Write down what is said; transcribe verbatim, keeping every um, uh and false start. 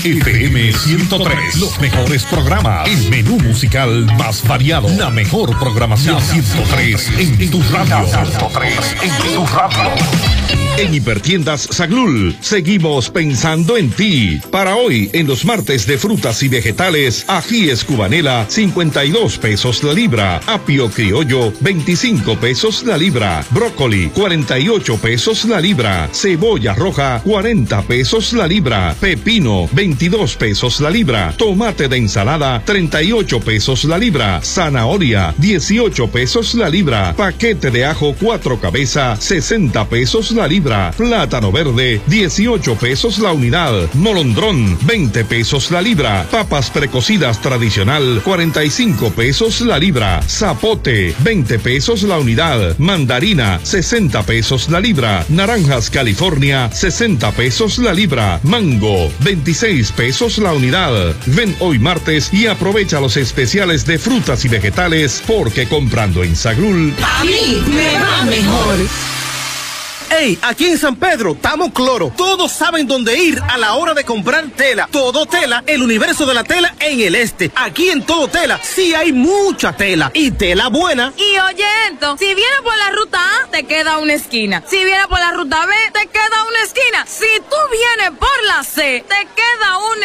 F M ciento tres, los mejores programas, el menú musical más variado, la mejor programación. ciento tres en tu radio. ciento tres en tu radio. En Hipertiendas Saglul, seguimos pensando en ti. Para hoy, en los martes de frutas y vegetales, ajíes cubanela, cincuenta y dos pesos la libra. Apio criollo, veinticinco pesos la libra. Brócoli, cuarenta y ocho pesos la libra. Cebolla roja, cuarenta pesos la libra. Pepino, veintidós pesos la libra. Tomate de ensalada, treinta y ocho pesos la libra. Zanahoria, dieciocho pesos la libra. Paquete de ajo cuatro cabeza, sesenta pesos la libra. Plátano verde, dieciocho pesos la unidad. Molondrón, veinte pesos la libra. Papas precocidas tradicional, cuarenta y cinco pesos la libra. Zapote, veinte pesos la unidad. Mandarina, sesenta pesos la libra. Naranjas California, sesenta pesos la libra. Mango, veintiséis pesos la unidad. Ven hoy martes y aprovecha los especiales de frutas y vegetales, porque comprando en Saglul, a mí me va mejor. Ey, aquí en San Pedro, estamos cloro. Todos saben dónde ir a la hora de comprar tela. Todo Tela, el universo de la tela en el este. Aquí en Todo Tela, sí hay mucha tela. Y tela buena. Y oye esto, si vienes por la ruta A, te queda una esquina. Si vienes por la ruta B, te queda una esquina. Si tú vienes por la C, te queda una